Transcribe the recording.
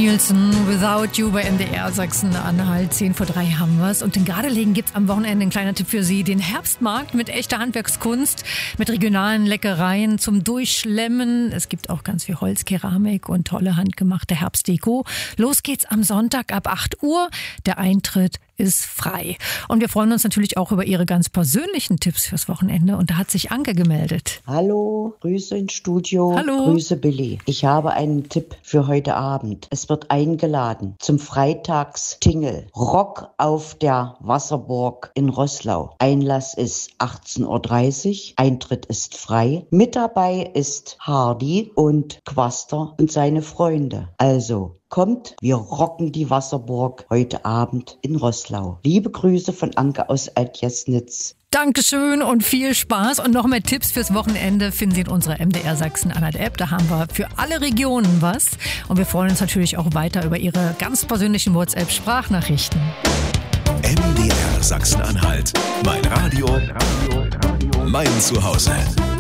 Nielsen, Without You bei MDR Sachsen-Anhalt. 10:03 haben wir's. Und in Gardelegen gibt's am Wochenende ein kleiner Tipp für Sie. Den Herbstmarkt mit echter Handwerkskunst, mit regionalen Leckereien zum Durchschlemmen. Es gibt auch ganz viel Holz, Keramik und tolle handgemachte Herbstdeko. Los geht's am Sonntag ab 8 Uhr. Der Eintritt ist frei. Und wir freuen uns natürlich auch über Ihre ganz persönlichen Tipps fürs Wochenende. Und da hat sich Anke gemeldet. Hallo, Grüße ins Studio. Hallo. Grüße Billy. Ich habe einen Tipp für heute Abend. Es wird eingeladen zum Freitagstingel. Rock auf der Wasserburg in Roßlau. Einlass ist 18:30 Uhr. Eintritt ist frei. Mit dabei ist Hardy und Quaster und seine Freunde. Also kommt, wir rocken die Wasserburg heute Abend in Roßlau. Liebe Grüße von Anke aus Altjesnitz. Dankeschön und viel Spaß. Und noch mehr Tipps fürs Wochenende finden Sie in unserer MDR Sachsen-Anhalt-App. Da haben wir für alle Regionen was. Und wir freuen uns natürlich auch weiter über Ihre ganz persönlichen WhatsApp-Sprachnachrichten. MDR Sachsen-Anhalt. Mein Radio, mein Zuhause.